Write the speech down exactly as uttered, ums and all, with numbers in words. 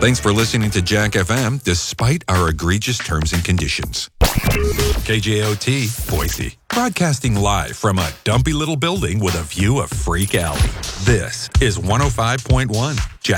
Thanks for listening to Jack F M, despite our egregious terms and conditions. K J O T, Boise. Broadcasting live from a dumpy little building with a view of Freak Alley. This is one oh five point one.